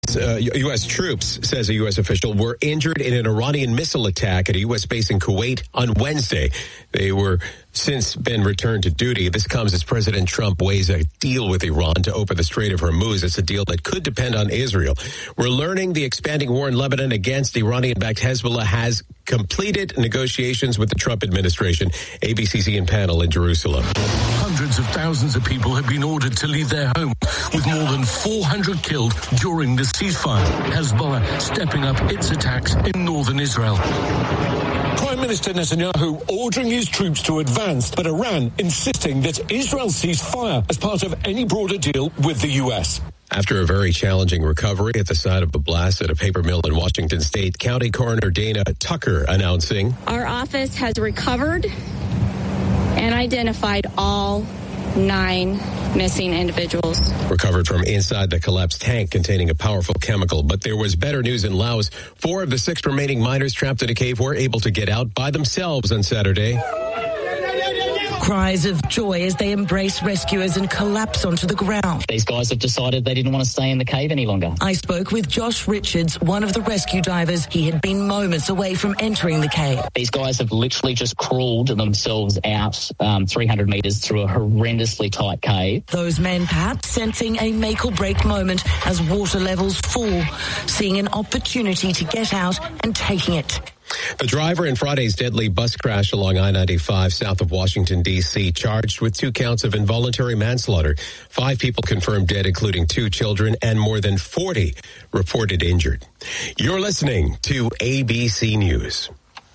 U.S. troops, says a U.S. official, were injured in an Iranian missile attack at a U.S. base in Kuwait on Wednesday. They were since been returned to duty. This comes as President Trump weighs a deal with Iran to open the Strait of Hormuz. It's a deal that could depend on Israel. We're learning the expanding war in Lebanon against Iranian-backed Hezbollah has completed negotiations with the Trump administration. ABC's Ian Panel in Jerusalem. Hundreds of thousands of people have been ordered to leave their homes, with more than 400 killed during the ceasefire. Hezbollah stepping up its attacks in northern Israel. Prime Minister Netanyahu ordering his troops to advance, but Iran insisting that Israel cease fire as part of any broader deal with the U.S. After a very challenging recovery at the site of the blast at a paper mill in Washington State, County Coroner Dana Tucker announcing, "Our office has recovered and identified all 9 missing individuals." Recovered from inside the collapsed tank containing a powerful chemical. But there was better news in Laos. 4 of the 6 remaining miners trapped in a cave were able to get out by themselves on Saturday. Cries of joy as they embrace rescuers and collapse onto the ground. These guys have decided they didn't want to stay in the cave any longer. I spoke with Josh Richards, one of the rescue divers. He had been moments away from entering the cave. These guys have literally just crawled themselves out 300 metres through a horrendously tight cave. Those men perhaps sensing a make or break moment as water levels fall, seeing an opportunity to get out and taking it. The driver in Friday's deadly bus crash along I-95 south of Washington, D.C., charged with 2 counts of involuntary manslaughter. 5 people confirmed dead, including 2 children, and more than 40 reported injured. You're listening to ABC News.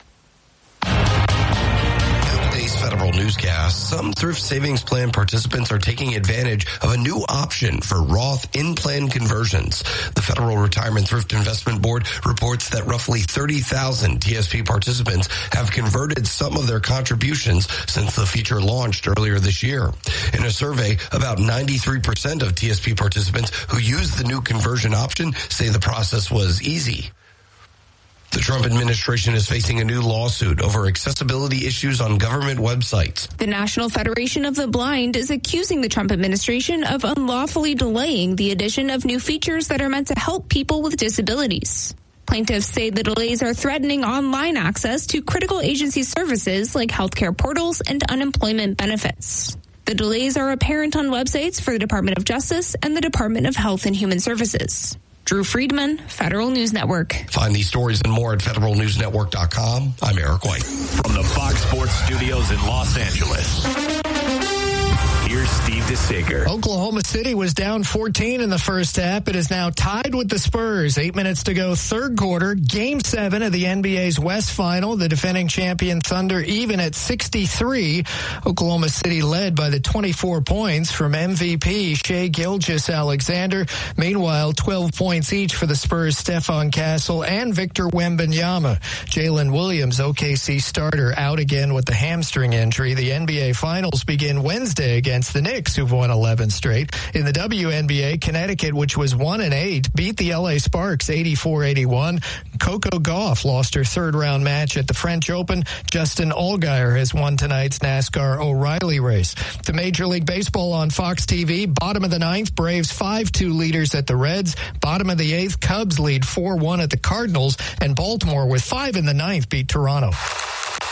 Federal newscast, some thrift savings plan participants are taking advantage of a new option for Roth in-plan conversions. The Federal Retirement Thrift Investment Board reports that roughly 30,000 TSP participants have converted some of their contributions since the feature launched earlier this year. In a survey, about 93% of TSP participants who used the new conversion option say the process was easy. The Trump administration is facing a new lawsuit over accessibility issues on government websites. The National Federation of the Blind is accusing the Trump administration of unlawfully delaying the addition of new features that are meant to help people with disabilities. Plaintiffs say the delays are threatening online access to critical agency services like healthcare portals and unemployment benefits. The delays are apparent on websites for the Department of Justice and the Department of Health and Human Services. Drew Friedman, Federal News Network. Find these stories and more at federalnewsnetwork.com. I'm Eric White. From the Fox Sports Studios in Los Angeles, here's Steve DeSager. Oklahoma City was down 14 in the first half. It is now tied with the Spurs. 8 minutes to go, third quarter. Game 7 of the NBA's West Final. The defending champion Thunder even at 63. Oklahoma City led by the 24 points from MVP Shai Gilgeous-Alexander. Meanwhile, 12 points each for the Spurs' Stephon Castle and Victor Wembanyama. Jalen Williams, OKC starter, out again with the hamstring injury. The NBA Finals begin Wednesday against the Knicks, who've won 11 straight. In the WNBA, Connecticut, which was 1-8, beat the LA Sparks 84-81. Coco Gauff lost her third-round match at the French Open. Justin Allgaier has won tonight's NASCAR O'Reilly race. To Major League Baseball on Fox TV, bottom of the 9th, Braves 5-2 leaders at the Reds. Bottom of the 8th, Cubs lead 4-1 at the Cardinals. And Baltimore with 5 in the 9th beat Toronto.